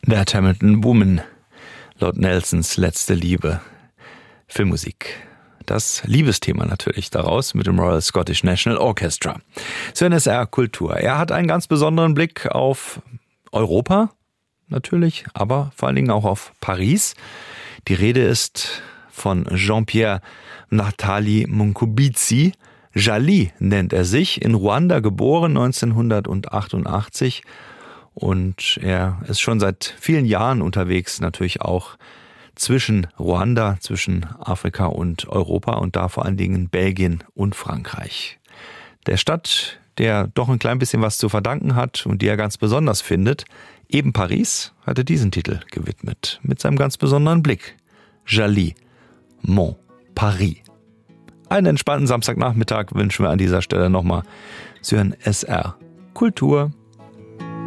That Hamilton Woman, Lord Nelsons letzte Liebe. Filmmusik. Das Liebesthema natürlich daraus mit dem Royal Scottish National Orchestra. Zur NSR Kultur. Er hat einen ganz besonderen Blick auf Europa, natürlich, aber vor allen Dingen auch auf Paris. Die Rede ist von Jean-Pierre Natali Mukubitsi. Jali nennt er sich, in Ruanda geboren, 1988. Und er ist schon seit vielen Jahren unterwegs, natürlich auch zwischen Ruanda, zwischen Afrika und Europa und da vor allen Dingen Belgien und Frankreich. Der Stadt, der doch ein klein bisschen was zu verdanken hat und die er ganz besonders findet, eben Paris, hatte diesen Titel gewidmet, mit seinem ganz besonderen Blick. Jali, Mon Paris. Einen entspannten Samstagnachmittag wünschen wir an dieser Stelle nochmal. Sie hören SR Kultur.